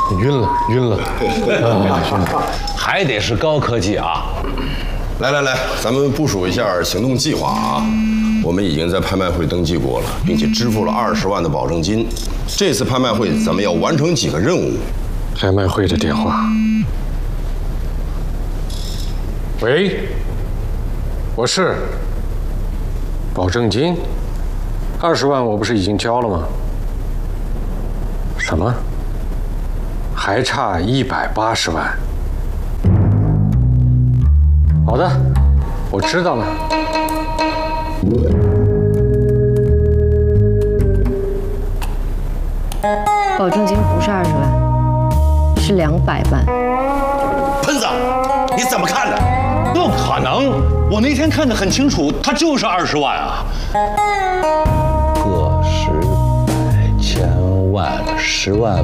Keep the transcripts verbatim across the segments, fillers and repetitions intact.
晕了，晕了，晕了，晕了，还得是高科技啊！ 来来来，咱们部署一下行动计划啊！我们已经在拍卖会登记过了，并且支付了二十万的保证金。这次拍卖会咱们要完成几个任务？ 拍卖会的电话。喂，我是。保证金，二十万，我不是已经交了吗？什么？还差一百八十万。好的，我知道了。 保证金不是二十万，是两百万。 喷子，你怎么看的？ 不可能！我那天看得很清楚，他就是二十万啊。 个十百千万十万。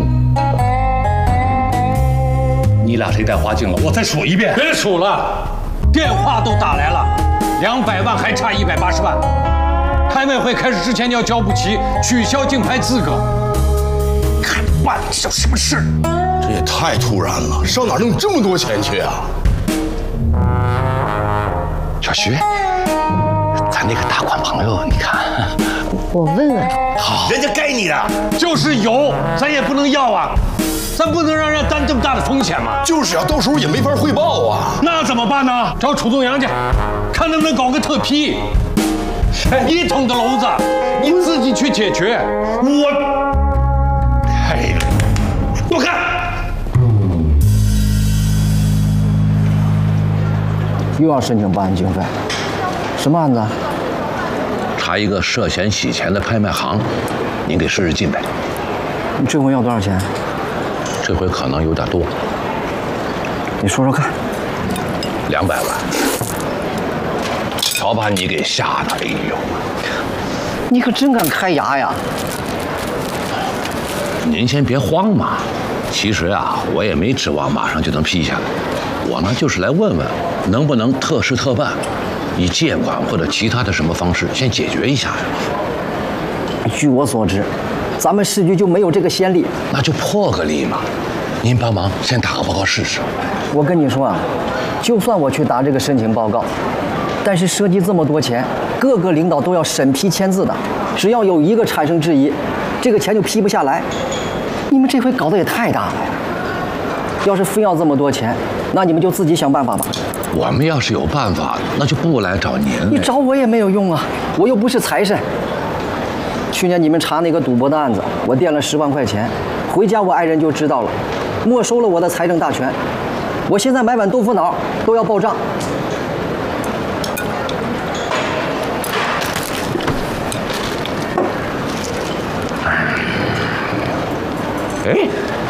你俩谁带花镜了？我再数一遍。别数了，电话都打来了，两百万还差一百八十万。拍卖会开始之前你要交不齐，取消竞拍资格。看办，这什么事？ 这也太突然了，上哪弄这么多钱去啊？ 小徐，咱那个大款朋友，你看， 我问问。 好，人家该你的， 就是有，咱也不能要啊，咱不能让人担这么大的风险嘛。 就是啊，到时候也没法汇报啊。 那怎么办呢？找楚东阳去，看能不能搞个特批。一桶的篓子，你自己去解决。我，哎，我看。 又要申请办案经费，什么案子？ 查一个涉嫌洗钱的拍卖行，您给使使劲呗。 你这回要多少钱？ 这回可能有点多。 你说说看。 两百万。瞧把你给吓的，哎呦！ 你可真敢开牙呀！ 您先别慌嘛。其实啊，我也没指望马上就能批下来。我呢，就是来问问，能不能特事特办，以借款或者其他的什么方式先解决一下呀？ 据我所知，咱们市局就没有这个先例。 那就破个例嘛。您帮忙先打个报告试试。 我跟你说啊，就算我去打这个申请报告，但是涉及这么多钱，各个领导都要审批签字的，只要有一个产生质疑，这个钱就批不下来。你们这回搞得也太大了呀！要是非要这么多钱，那你们就自己想办法吧。 我们要是有办法，那就不来找您了。 你找我也没有用啊，我又不是财神。去年你们查那个赌博的案子，我垫了十万块钱，回家我爱人就知道了，没收了我的财政大权。我现在买碗豆腐脑都要报账。 哎。